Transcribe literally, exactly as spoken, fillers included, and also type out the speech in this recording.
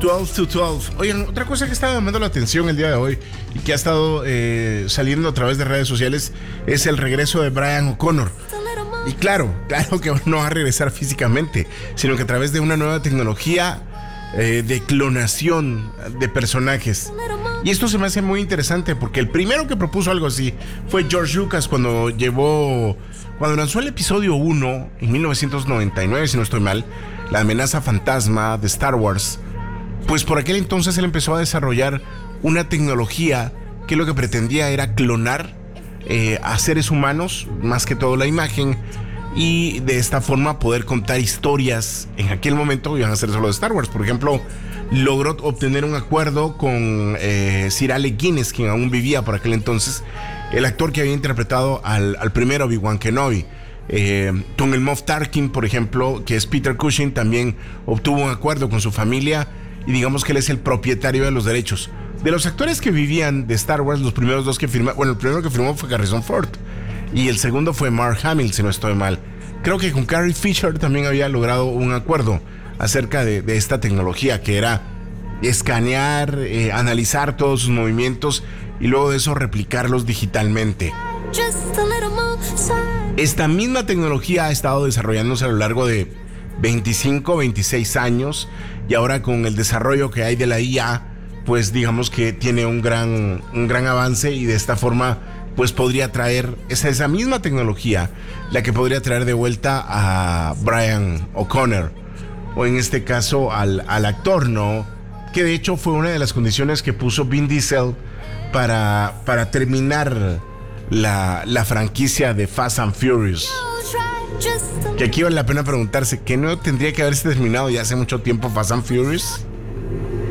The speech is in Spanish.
doce to doce. Oigan, otra cosa que estaba llamando la atención el día de hoy y que ha estado eh, saliendo a través de redes sociales es el regreso de Brian O'Connor. Y claro, claro que no va a regresar físicamente, sino que a través de una nueva tecnología eh, de clonación de personajes. Y esto se me hace muy interesante porque el primero que propuso algo así fue George Lucas cuando llevó, cuando lanzó el episodio uno en mil novecientos noventa y nueve, si no estoy mal, la amenaza fantasma de Star Wars. Pues por aquel entonces él empezó a desarrollar una tecnología que lo que pretendía era clonar eh, a seres humanos, más que todo la imagen, y de esta forma poder contar historias. En aquel momento iban a ser solo de Star Wars. Por ejemplo, logró obtener un acuerdo con eh, Sir Alec Guinness, quien aún vivía por aquel entonces, el actor que había interpretado al, al primer Obi-Wan Kenobi. Eh, con el Moff Tarkin, por ejemplo, que es Peter Cushing, también obtuvo un acuerdo con su familia y digamos que él es el propietario de los derechos. De los actores que vivían de Star Wars, los primeros dos que firmaron, bueno, el primero que firmó fue Harrison Ford y el segundo fue Mark Hamill, si no estoy mal. Creo que con Carrie Fisher también había logrado un acuerdo acerca de, de esta tecnología, que era escanear, eh, analizar todos sus movimientos y luego de eso replicarlos digitalmente. Esta misma tecnología ha estado desarrollándose a lo largo de veinticinco, veintiséis años, y ahora con el desarrollo que hay de la I A, pues digamos que tiene un gran, un gran avance, y de esta forma pues podría traer esa, esa misma tecnología la que podría traer de vuelta a Brian O'Connor, o en este caso al, al actor, ¿no? Que de hecho fue una de las condiciones que puso Vin Diesel para, para terminar la, la franquicia de Fast and Furious. Que aquí vale la pena preguntarse, ¿que no tendría que haberse terminado ya hace mucho tiempo Fast and Furious?